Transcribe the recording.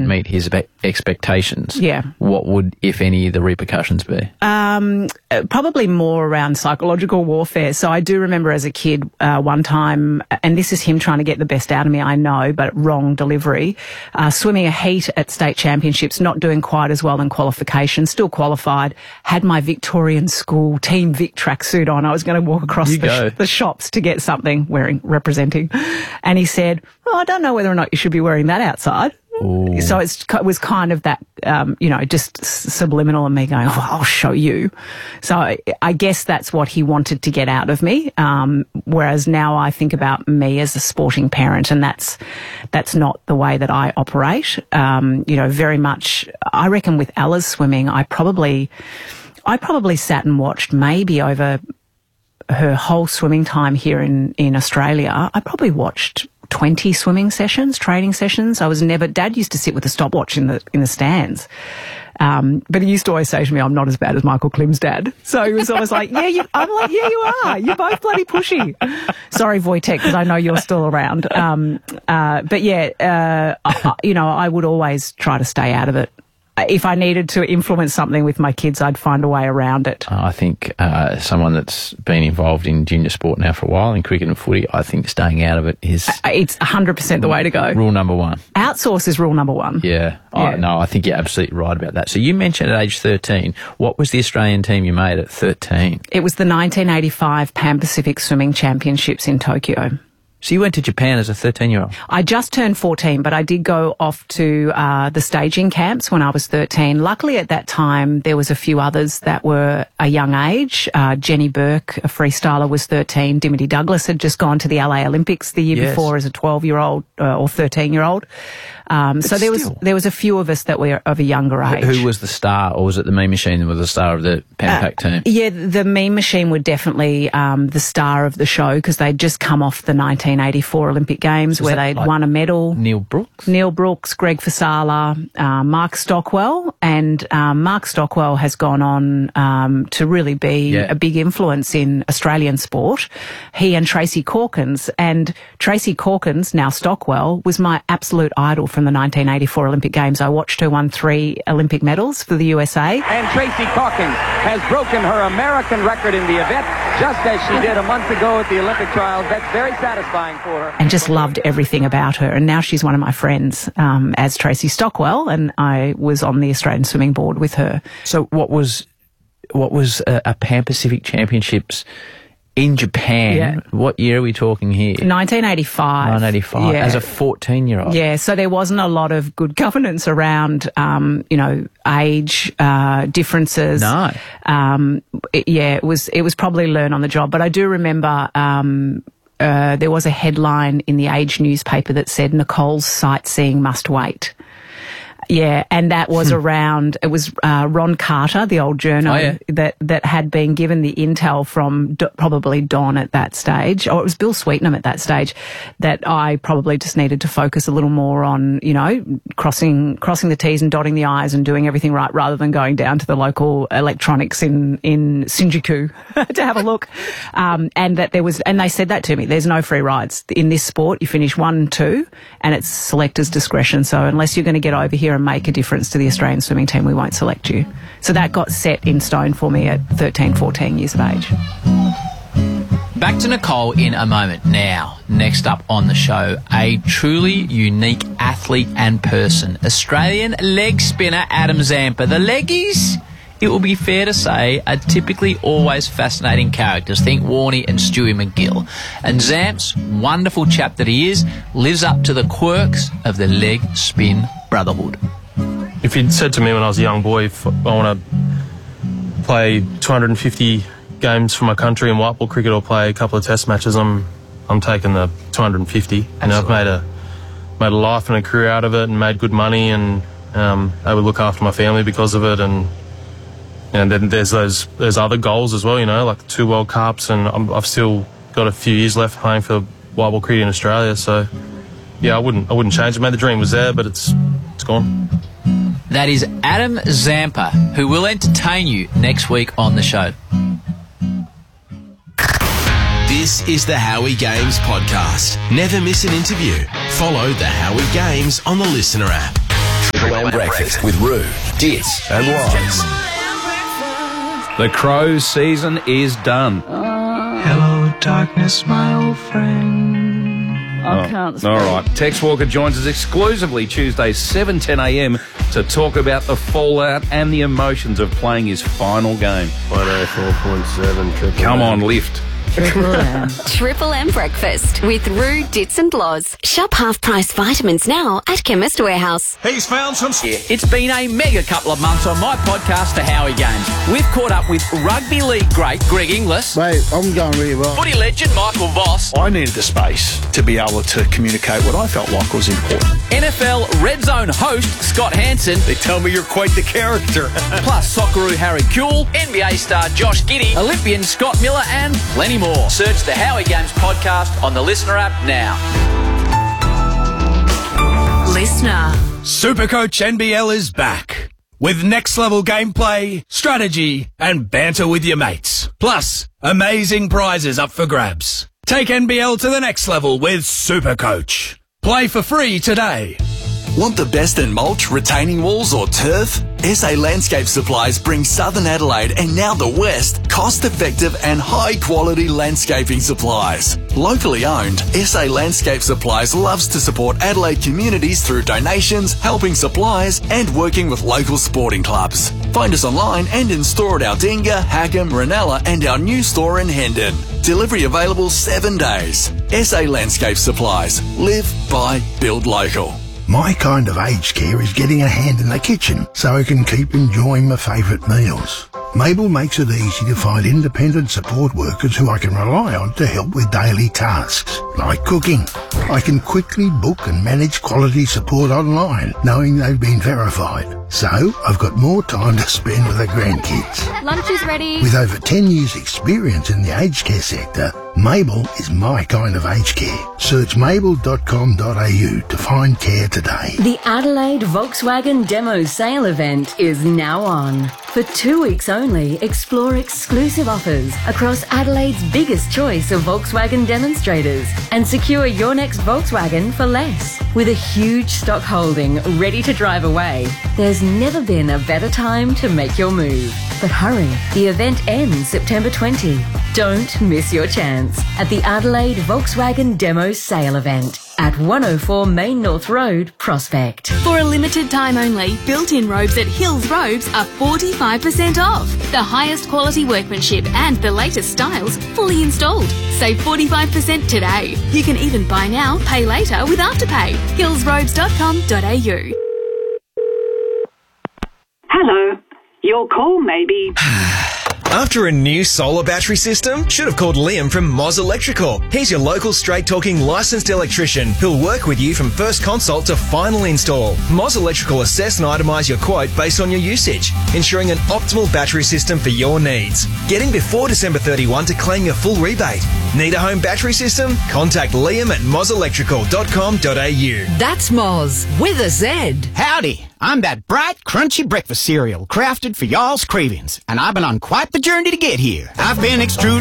meet his expectations, Yeah. what would, if any, the repercussions be? Probably more around psychological warfare. So I do remember as a kid, one time, and this is him trying to get the best out of me, I know, but wrong delivery, swimming a heat at state championships, not doing quite as well in qualification, still qualified, had my Victorian school Team Vic tracksuit on. I was going to walk across the shops to get something representing. And he said, well, I don't know whether or not you should be wearing that outside. Ooh. So it was kind of that, just subliminal and me going, oh, I'll show you. So I guess that's what he wanted to get out of me. Whereas now I think about me as a sporting parent, and that's not the way that I operate. Very much, I reckon with Ella's swimming, I probably sat and watched maybe over her whole swimming time here in Australia. I probably watched 20 swimming sessions, training sessions. Dad used to sit with a stopwatch in the stands. But he used to always say to me, I'm not as bad as Michael Klim's dad. So he was always like, I'm like, yeah, you are. You're both bloody pushy. Sorry, Wojtek, because I know you're still around. But yeah, I would always try to stay out of it. If I needed to influence something with my kids, I'd find a way around it. I think someone that's been involved in junior sport now for a while, in cricket and footy, I think staying out of it is... It's 100% the way to go. Rule number one. Outsource is rule number one. Yeah. No, I think you're absolutely right about that. So you mentioned at age 13, what was the Australian team you made at 13? It was the 1985 Pan Pacific Swimming Championships in Tokyo. So you went to Japan as a 13-year-old? I just turned 14, but I did go off to the staging camps when I was 13. Luckily at that time, there was a few others that were a young age. Jenny Burke, a freestyler, was 13. Dimity Douglas had just gone to the LA Olympics the year before as a 12-year-old or 13-year-old. So there was a few of us that were of a younger age. Who was the star, or was it the Mean Machine that was the star of the Pan Pac team? Yeah, the Mean Machine were definitely the star of the show because they'd just come off the 1984 Olympic Games where they'd won a medal. Neil Brooks, Greg Fasala, Mark Stockwell, and Mark Stockwell has gone on to really be a big influence in Australian sport. He and Tracy Corkins, and Tracy Corkins, now Stockwell, was my absolute idol from the 1984 Olympic Games. I watched her won 3 Olympic medals for the USA. And Tracy Corkins has broken her American record in the event, just as she did a month ago at the Olympic trials. That's very satisfying for her. And just loved everything about her. And now she's one of my friends as Tracy Stockwell, and I was on the Australian Swimming Board with her. So what was a Pan Pacific Championships in Japan? Yeah. What year are we talking here? 1985. 1985, as a 14-year-old. Yeah, so there wasn't a lot of good governance around, age differences. No. It was probably learn on the job. But I do remember there was a headline in the Age newspaper that said, Nicole's sightseeing must wait. Yeah, and that was around, it was Ron Carter, the old journo, that had been given the intel from probably Don at that stage, or it was Bill Sweetnam at that stage, that I probably just needed to focus a little more on, crossing the T's and dotting the I's and doing everything right rather than going down to the local electronics in Shinjuku to have a look. And they said that to me, there's no free rides. In this sport, you finish 1, 2, and it's selector's discretion. So unless you're going to get over here and make a difference to the Australian swimming team, we won't select you. So that got set in stone for me at 13, 14 years of age. Back to Nicole in a moment. Now, next up on the show, a truly unique athlete and person, Australian leg spinner Adam Zampa. The leggies, it will be fair to say, are typically always fascinating characters. Think Warnie and Stewie McGill. And Zamps, wonderful chap that he is, lives up to the quirks of the leg spin brotherhood. If you'd said to me when I was a young boy, if I want to play 250 games for my country in white ball cricket or play a couple of test matches, I'm taking the 250. And I've made a life and a career out of it and made good money and I would look after my family because of it. And then there's other goals as well, like the 2 World Cups, and I've still got a few years left playing for white ball cricket in Australia. So yeah, I wouldn't change it. The dream was there, but it's gone. That is Adam Zampa, who will entertain you next week on the show. This is the Howie Games podcast. Never miss an interview. Follow the Howie Games on the Listener app. a.m. breakfast with Roo, Dits and Loz. The Crows season is done. Hello, darkness, my old friend. I can't speak. All right. Tex Walker joins us exclusively Tuesdays 7:10 a.m. to talk about the fallout and the emotions of playing his final game. 104.7. Come on, lift. Triple M breakfast with Roo, Dits and Loz. Shop half-price vitamins now at Chemist Warehouse. He's found some... It's been a mega couple of months on my podcast, The Howie Games. We've caught up with rugby league great Greg Inglis, Mate, I'm going really well. footy legend Michael Voss, I needed the space to be able to communicate what I felt like was important. NFL Red Zone host Scott Hansen, They tell me you're quite the character. plus Socceroo Harry Kuehl, NBA star Josh Giddey, Olympian Scott Miller, and plenty more. Search the Howie Games podcast on the Listener app now. Listener. Supercoach NBL is back with next level gameplay, strategy, and banter with your mates. Plus, amazing prizes up for grabs. Take NBL to the next level with Supercoach. Play for free today. Want the best in mulch, retaining walls or turf? SA Landscape Supplies brings Southern Adelaide and now the West cost-effective and high-quality landscaping supplies. Locally owned, SA Landscape Supplies loves to support Adelaide communities through donations, helping supplies and working with local sporting clubs. Find us online and in store at Aldinga, Hackham, Ranella and our new store in Hendon. Delivery available 7 days. SA Landscape Supplies. Live, buy, build local. My kind of aged care is getting a hand in the kitchen so I can keep enjoying my favourite meals. Mabel makes it easy to find independent support workers who I can rely on to help with daily tasks, like cooking. I can quickly book and manage quality support online, knowing they've been verified. So, I've got more time to spend with the grandkids. Lunch is ready. With over 10 years' experience in the aged care sector, Mabel is my kind of aged care. Search mabel.com.au to find care today. The Adelaide Volkswagen Demo Sale event is now on. For 2 weeks only, explore exclusive offers across Adelaide's biggest choice of Volkswagen demonstrators and secure your next Volkswagen for less. With a huge stock holding ready to drive away, there's never been a better time to make your move. But hurry, the event ends September 20. Don't miss your chance at the Adelaide Volkswagen Demo Sale event at 104 Main North Road, Prospect. For a limited time only, built-in robes at Hills Robes are 45% off. The highest quality workmanship and the latest styles fully installed. Save 45% today. You can even buy now, pay later with Afterpay. hillsrobes.com.au. Hello. Your call may be... After a new solar battery system? Should have called Liam from Moz Electrical. He's your local straight-talking licensed electrician who'll work with you from first consult to final install. Moz Electrical assess and itemise your quote based on your usage, ensuring an optimal battery system for your needs. Get in before December 31 to claim your full rebate. Need a home battery system? Contact Liam at mozelectrical.com.au. That's Moz with a Z. Howdy. I'm that bright, crunchy breakfast cereal crafted for y'all's cravings, and I've been on quite the journey to get here. I've been extruding